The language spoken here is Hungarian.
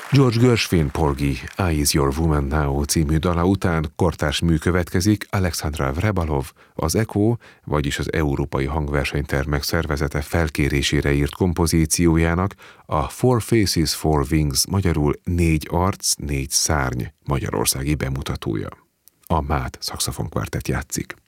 George Gershwin Porgy Is Your Woman Now című dala után kortárs mű következik. Alexandra Vrebalov, az ECHO, vagyis az Európai Hangversenytermek Szervezete felkérésére írt kompozíciójának a Four Faces, Four Wings, magyarul 4 arc, 4 szárny magyarországi bemutatója. A Mád szaxofonkvártett játszik.